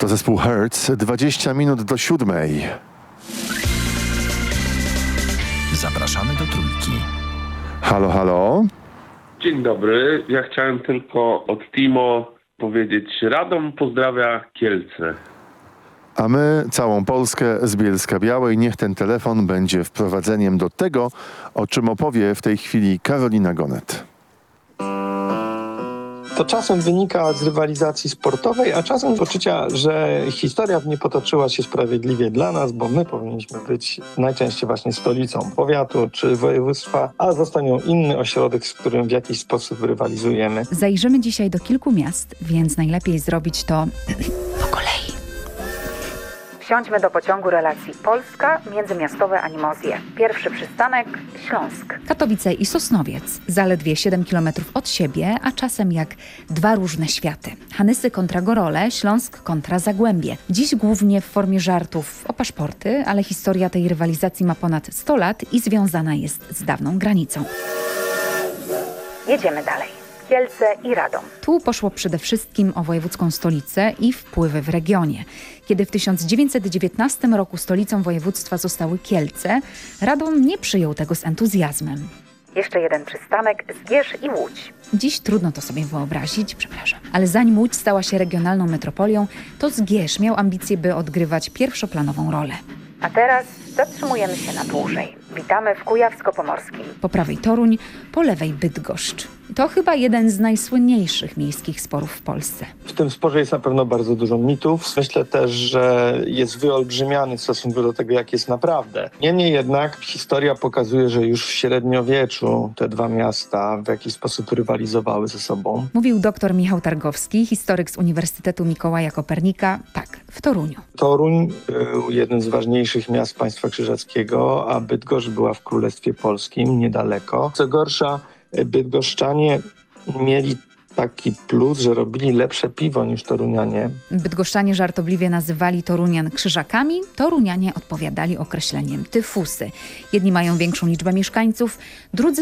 zespół Hertz, 20 minut do 7. Zapraszamy do Trójki. Halo, halo. Dzień dobry. Ja chciałem tylko od Timo powiedzieć: Radom pozdrawia Kielce. A my całą Polskę z Bielska-Białej. Niech ten telefon będzie wprowadzeniem do tego, o czym opowie w tej chwili Karolina Gonet. To czasem wynika z rywalizacji sportowej, a czasem z poczucia, że historia nie potoczyła się sprawiedliwie dla nas, bo my powinniśmy być najczęściej właśnie stolicą powiatu czy województwa, a został nią inny ośrodek, z którym w jakiś sposób rywalizujemy. Zajrzymy dzisiaj do kilku miast, więc najlepiej zrobić to po kolei. Wsiądźmy do pociągu relacji Polska, międzymiastowe Animozje. Pierwszy przystanek Śląsk. Katowice i Sosnowiec, zaledwie 7 km od siebie, a czasem jak dwa różne światy. Hanysy kontra Gorole, Śląsk kontra Zagłębie. Dziś głównie w formie żartów o paszporty, ale historia tej rywalizacji ma ponad 100 lat i związana jest z dawną granicą. Jedziemy dalej. Kielce i Radom. Tu poszło przede wszystkim o wojewódzką stolicę i wpływy w regionie. Kiedy w 1919 roku stolicą województwa zostały Kielce, Radom nie przyjął tego z entuzjazmem. Jeszcze jeden przystanek Zgierz i Łódź. Dziś trudno to sobie wyobrazić, ale zanim Łódź stała się regionalną metropolią, to Zgierz miał ambicje, by odgrywać pierwszoplanową rolę. A teraz zatrzymujemy się na dłużej. Witamy w Kujawsko-Pomorskim. Po prawej Toruń, po lewej Bydgoszcz. To chyba jeden z najsłynniejszych miejskich sporów w Polsce. W tym sporze jest na pewno bardzo dużo mitów. Myślę też, że jest wyolbrzymiany w stosunku do tego, jak jest naprawdę. Niemniej jednak historia pokazuje, że już w średniowieczu te dwa miasta w jakiś sposób rywalizowały ze sobą. Mówił dr Michał Targowski, historyk z Uniwersytetu Mikołaja Kopernika, tak, w Toruniu. Toruń był jednym z ważniejszych miast państwa krzyżackiego, a Bydgoszcz była w Królestwie Polskim, niedaleko. Co gorsza, bydgoszczanie mieli taki plus, że robili lepsze piwo niż torunianie. Bydgoszczanie żartobliwie nazywali Torunian krzyżakami, torunianie odpowiadali określeniem tyfusy. Jedni mają większą liczbę mieszkańców, drudzy